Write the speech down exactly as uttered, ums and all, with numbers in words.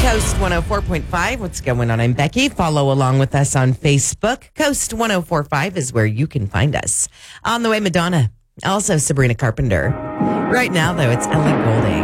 Coast one oh four point five. What's going on? I'm Becky. Follow along with us on Facebook. Coast one oh four point five is where you can find us. On the way, Madonna. Also, Sabrina Carpenter. Right now, though, it's Ellie Goulding.